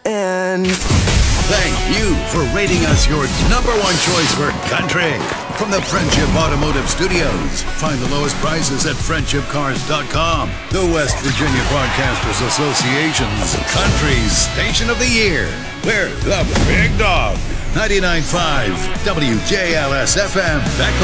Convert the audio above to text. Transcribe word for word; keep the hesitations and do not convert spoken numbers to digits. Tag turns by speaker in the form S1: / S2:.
S1: and...
S2: Thank you for rating us your number one choice for country. From the Friendship Automotive Studios, find the lowest prices at friendship cars dot com. The West Virginia Broadcasters Association's Country Station of the Year. We're the Big Dog. ninety-nine point five W J L S F M. Beckley.